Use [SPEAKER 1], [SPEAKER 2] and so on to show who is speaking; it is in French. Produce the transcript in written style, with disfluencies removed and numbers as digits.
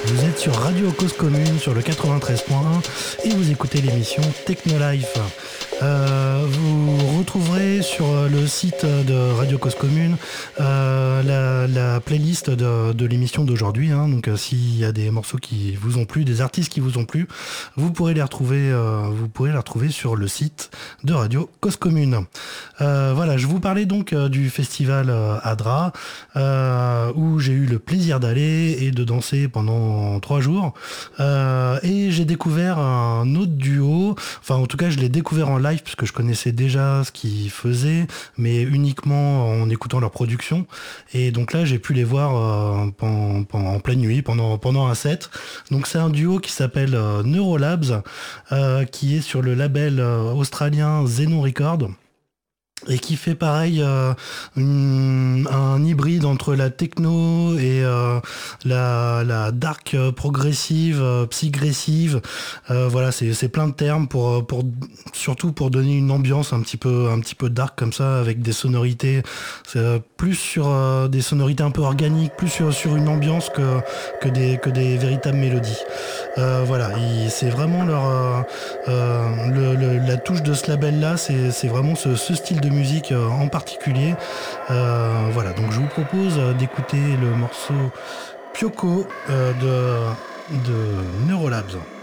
[SPEAKER 1] Vous êtes sur Radio Cause Commune sur le 93.1 et vous écoutez l'émission Technolife. Vous retrouverez sur le site de Radio Cause Commune la playlist de l'émission d'aujourd'hui. Donc s'il y a des morceaux qui vous ont plu, des artistes qui vous ont plu, vous pourrez les retrouver sur le site de Radio Cause Commune. Voilà, je vous parlais donc du festival Adra où j'ai eu le plaisir d'aller et de danser pendant 3 jours. Et j'ai découvert un autre duo, enfin en tout cas je l'ai découvert en live puisque je connaissais déjà ce qu'ils faisaient, mais uniquement en écoutant leur production. Et donc là j'ai pu les voir en pleine nuit pendant un set. Donc c'est un duo qui s'appelle Neurolabs, qui est sur le label australien Xenon Records. Et qui fait pareil un hybride entre la techno et la dark progressive, psygressive. Voilà, c'est plein de termes pour surtout pour donner une ambiance un petit peu dark comme ça, avec des sonorités plus sur des sonorités un peu organiques, plus sur une ambiance que des véritables mélodies. Voilà, c'est vraiment la touche de ce label là, c'est vraiment ce style de musique en particulier. Voilà, donc je vous propose d'écouter le morceau Pyoko de Neurolabs.